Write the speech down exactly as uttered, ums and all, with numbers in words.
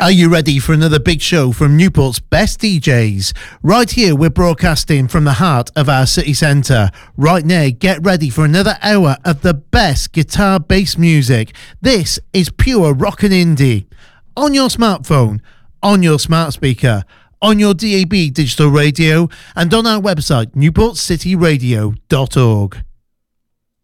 Are you ready for another big show from Newport's best D Js? Right here, we're broadcasting from the heart of our city centre. Right now, get ready for another hour of the best guitar-based music. This is pure rock and indie. On your smartphone, on your smart speaker, on your D A B digital radio, and on our website, newport city radio dot org.